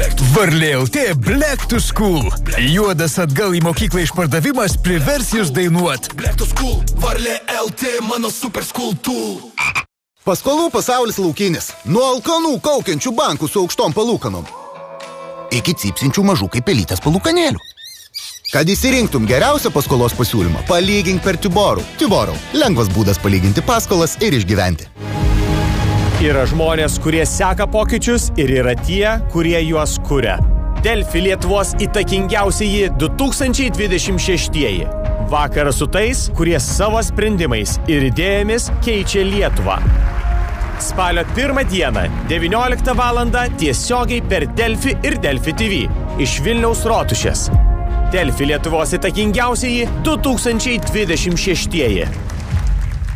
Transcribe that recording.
Varlė LT Black to School. Juodas atgal į mokyklą išpardavimas privers jūs dainuot. Black to School, Varlė LT, mano super school tool. Paskolų pasaulis laukinis. Nuo alkanų kaukiančių bankų su aukštom palūkanom iki cypsinčių mažų kaip pelytės palūkanėlių. Kad įsirinktum geriausią paskolos pasiūlymą, palygink per Tiborų. Tiborų – lengvas būdas palyginti paskolas ir išgyventi. Yra žmonės, kurie seka pokyčius ir yra tie, kurie juos kuria. Delfi Lietuvos įtakingiausieji 2026. Vakaras su tais, kurie savo sprendimais ir idėjomis keičia Lietuvą. Spalio 1 dieną, 19 valandą tiesiogiai per Delfi ir Delfi TV iš Vilniaus Rotušės. Delfi Lietuvos įtakingiausieji 2026.